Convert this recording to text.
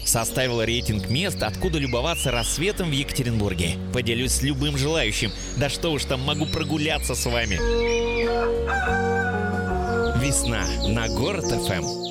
Составил рейтинг мест, откуда любоваться рассветом в Екатеринбурге. Поделюсь с любым желающим. Да что уж там, могу прогуляться с вами. Весна на Город ФМ.